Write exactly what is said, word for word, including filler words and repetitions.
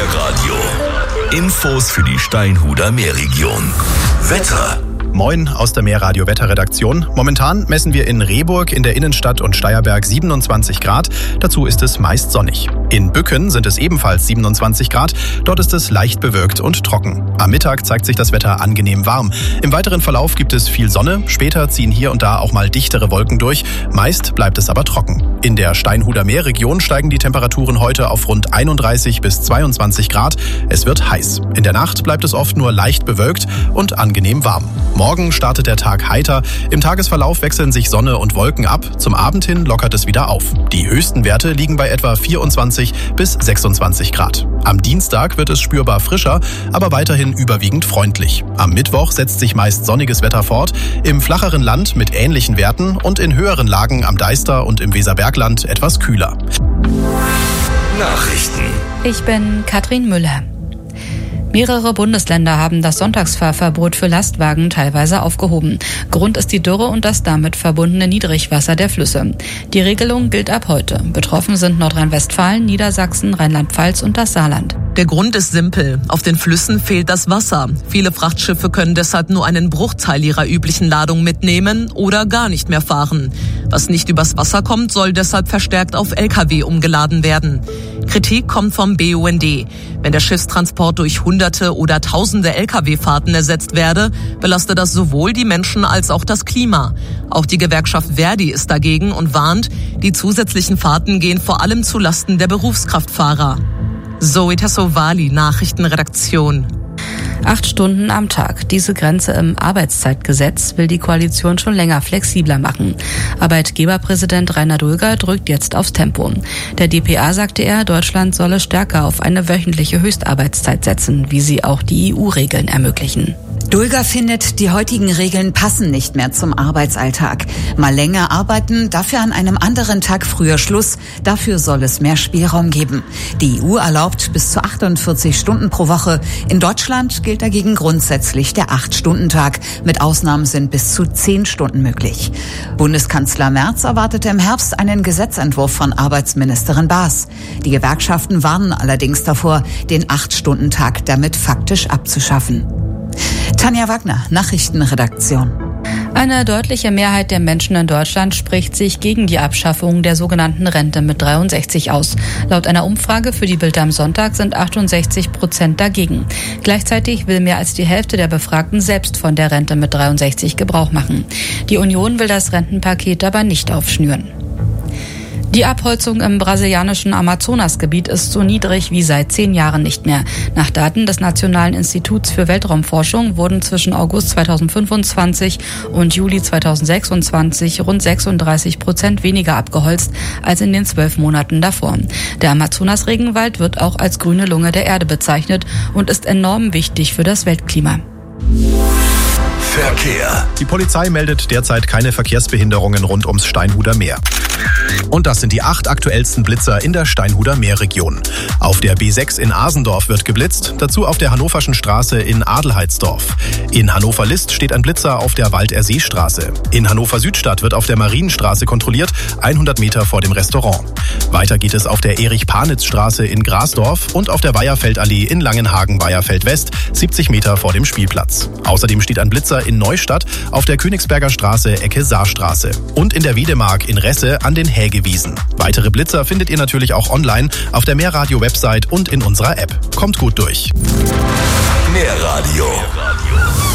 Meerradio. Infos für die Steinhuder Meerregion. Wetter. Moin aus der Meerradio-Wetterredaktion. Momentan messen wir in Rehburg in der Innenstadt und Steierberg siebenundzwanzig Grad. Dazu ist es meist sonnig. In Bücken sind es ebenfalls siebenundzwanzig Grad. Dort ist es leicht bewölkt und trocken. Am Mittag zeigt sich das Wetter angenehm warm. Im weiteren Verlauf gibt es viel Sonne. Später ziehen hier und da auch mal dichtere Wolken durch. Meist bleibt es aber trocken. In der Steinhuder Meerregion steigen die Temperaturen heute auf rund einunddreißig bis zweiundzwanzig Grad. Es wird heiß. In der Nacht bleibt es oft nur leicht bewölkt und angenehm warm. Morgen startet der Tag heiter. Im Tagesverlauf wechseln sich Sonne und Wolken ab. Zum Abend hin lockert es wieder auf. Die höchsten Werte liegen bei etwa vierundzwanzig bis sechsundzwanzig Grad. Am Dienstag wird es spürbar frischer, aber weiterhin überwiegend freundlich. Am Mittwoch setzt sich meist sonniges Wetter fort. Im flacheren Land mit ähnlichen Werten und in höheren Lagen am Deister und im Weserbergland etwas kühler. Nachrichten. Ich bin Katrin Müller. Mehrere Bundesländer haben das Sonntagsfahrverbot für Lastwagen teilweise aufgehoben. Grund ist die Dürre und das damit verbundene Niedrigwasser der Flüsse. Die Regelung gilt ab heute. Betroffen sind Nordrhein-Westfalen, Niedersachsen, Rheinland-Pfalz und das Saarland. Der Grund ist simpel. Auf den Flüssen fehlt das Wasser. Viele Frachtschiffe können deshalb nur einen Bruchteil ihrer üblichen Ladung mitnehmen oder gar nicht mehr fahren. Was nicht übers Wasser kommt, soll deshalb verstärkt auf L K W umgeladen werden. Kritik kommt vom B U N D. Wenn der Schiffstransport durch Hunderte oder Tausende L K W-Fahrten ersetzt werde, belaste das sowohl die Menschen als auch das Klima. Auch die Gewerkschaft Verdi ist dagegen und warnt, die zusätzlichen Fahrten gehen vor allem zu Lasten der Berufskraftfahrer. Zoe Tassovali, Nachrichtenredaktion. Acht Stunden am Tag. Diese Grenze im Arbeitszeitgesetz will die Koalition schon länger flexibler machen. Arbeitgeberpräsident Rainer Dulger drückt jetzt aufs Tempo. Der D P A sagte er, Deutschland solle stärker auf eine wöchentliche Höchstarbeitszeit setzen, wie sie auch die E U-Regeln ermöglichen. Dulger findet, die heutigen Regeln passen nicht mehr zum Arbeitsalltag. Mal länger arbeiten, dafür an einem anderen Tag früher Schluss. Dafür soll es mehr Spielraum geben. Die E U erlaubt bis zu achtundvierzig Stunden pro Woche. In Deutschland gilt dagegen grundsätzlich der acht-Stunden-Tag. Mit Ausnahmen sind bis zu zehn Stunden möglich. Bundeskanzler Merz erwartete im Herbst einen Gesetzentwurf von Arbeitsministerin Baas. Die Gewerkschaften warnen allerdings davor, den acht-Stunden-Tag damit faktisch abzuschaffen. Tanja Wagner, Nachrichtenredaktion. Eine deutliche Mehrheit der Menschen in Deutschland spricht sich gegen die Abschaffung der sogenannten Rente mit dreiundsechzig aus. Laut einer Umfrage für die Bild am Sonntag sind achtundsechzig Prozent dagegen. Gleichzeitig will mehr als die Hälfte der Befragten selbst von der Rente mit dreiundsechzig Gebrauch machen. Die Union will das Rentenpaket aber nicht aufschnüren. Die Abholzung im brasilianischen Amazonasgebiet ist so niedrig wie seit zehn Jahren nicht mehr. Nach Daten des Nationalen Instituts für Weltraumforschung wurden zwischen August zweitausendfünfundzwanzig und Juli zweitausendsechsundzwanzig rund sechsunddreißig Prozent weniger abgeholzt als in den zwölf Monaten davor. Der Amazonas-Regenwald wird auch als grüne Lunge der Erde bezeichnet und ist enorm wichtig für das Weltklima. Verkehr. Die Polizei meldet derzeit keine Verkehrsbehinderungen rund ums Steinhuder Meer. Und das sind die acht aktuellsten Blitzer in der Steinhuder Meerregion. Auf der B sechs in Asendorf wird geblitzt, dazu auf der Hannoverschen Straße in Adelheidsdorf. In Hannover-List steht ein Blitzer auf der Waldersee-Straße. In Hannover-Südstadt wird auf der Marienstraße kontrolliert, hundert Meter vor dem Restaurant. Weiter geht es auf der Erich-Panitz-Straße in Grasdorf und auf der Weiherfeldallee in Langenhagen-Weiherfeld-West, siebzig Meter vor dem Spielplatz. Außerdem steht ein Blitzer in Neustadt auf der Königsberger Straße Ecke Saarstraße und in der Wiedemark in Resse an den Hägewiesen. Weitere Blitzer findet ihr natürlich auch online auf der Meerradio-Website und in unserer App. Kommt gut durch. Meerradio.